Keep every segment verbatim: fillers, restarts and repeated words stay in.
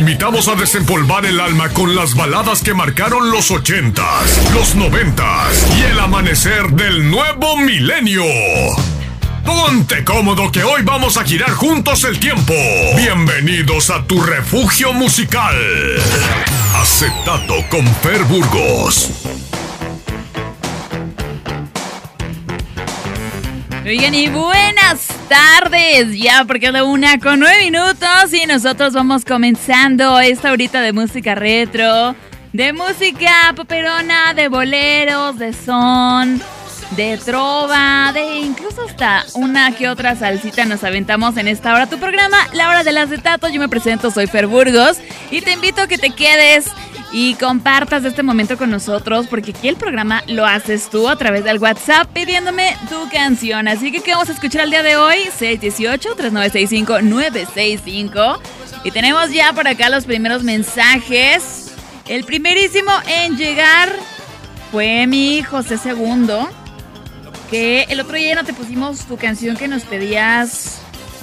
invitamos a desempolvar el alma con las baladas que marcaron los ochentas, los noventas y el amanecer del nuevo milenio. Ponte cómodo que hoy vamos a girar juntos el tiempo. Bienvenidos a tu refugio musical. Acetato con Fer Burgos. Oigan, y buenas tardes, ya porque es la una con nueve minutos y nosotros vamos comenzando esta horita de música retro, de música poperona, de boleros, de son, de trova, de incluso hasta una que otra salsita nos aventamos en esta hora. Tu programa, La Hora del Acetato. Yo me presento, soy Fer Burgos y te invito a que te quedes y compartas este momento con nosotros, porque aquí el programa lo haces tú a través del WhatsApp pidiéndome tu canción. Así que, ¿qué vamos a escuchar el día de hoy? seis uno ocho, tres nueve seis cinco, nueve seis cinco. Y tenemos ya por acá los primeros mensajes. El primerísimo en llegar fue mi José Segundo, que el otro día no te pusimos tu canción que nos pedías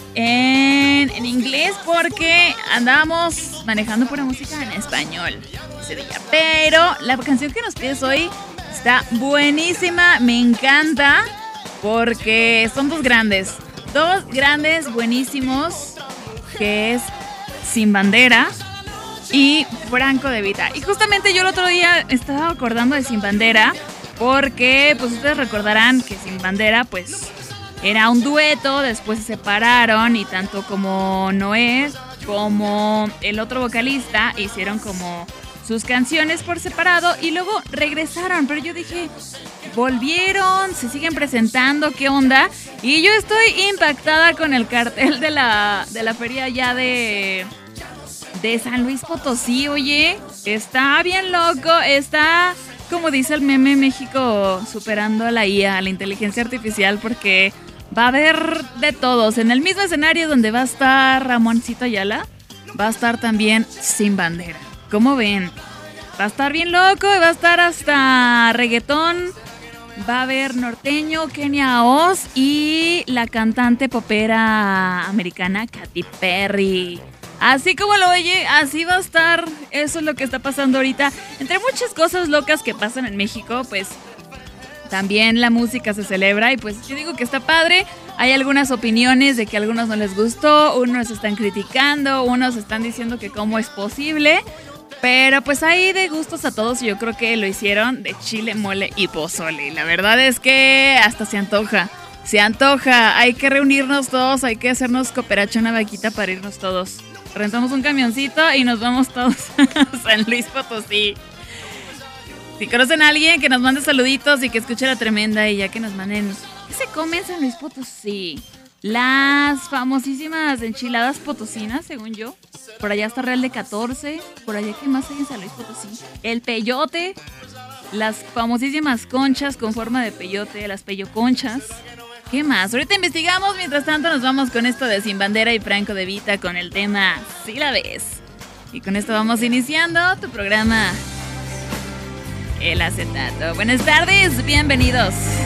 en, en inglés porque andábamos manejando pura música en español ese día. Pero la canción que nos pides hoy está buenísima, me encanta, porque son dos grandes, dos grandes buenísimos, que es Sin Bandera y Franco De Vita. Y justamente yo el otro día estaba acordando de Sin Bandera, porque pues ustedes recordarán que Sin Bandera pues era un dueto, después se separaron y tanto como Noé como el otro vocalista hicieron como sus canciones por separado y luego regresaron. Pero yo dije, volvieron, se siguen presentando, ¿qué onda? Y yo estoy impactada con el cartel de la, de la feria ya de, de San Luis Potosí, oye. Está bien loco, está, como dice el meme, México superando a la I A, a la inteligencia artificial, porque va a haber de todos. En el mismo escenario donde va a estar Ramoncito Ayala, va a estar también Sin Bandera. ¿Cómo ven? Va a estar bien loco, va a estar hasta reggaetón, va a haber norteño, Kenia Oz y la cantante popera americana Katy Perry. Así como lo oye, así va a estar. Eso es lo que está pasando ahorita. Entre muchas cosas locas que pasan en México, pues también la música se celebra y pues yo digo que está padre. Hay algunas opiniones de que a algunos no les gustó, unos están criticando, unos están diciendo que cómo es posible. Pero pues hay de gustos a todos y yo creo que lo hicieron de chile, mole y pozole. Y la verdad es que hasta se antoja, se antoja. Hay que reunirnos todos, hay que hacernos cooperacha, una vaquita para irnos todos. Rentamos un camioncito y nos vamos todos a San Luis Potosí. Si conocen a alguien, que nos mande saluditos y que escuche La Tremenda y ya que nos manden. ¿Qué se come en San Luis Potosí? Las famosísimas enchiladas potosinas, según yo. Por allá está Real de catorce. Por allá, ¿qué más hay en San Luis Potosí? El peyote. Las famosísimas conchas con forma de peyote, las peyoconchas. ¿Qué más? Ahorita investigamos. Mientras tanto nos vamos con esto de Sin Bandera y Franco De Vita con el tema Si La Ves. Y con esto vamos iniciando tu programa El Acetato. Buenas tardes, bienvenidos.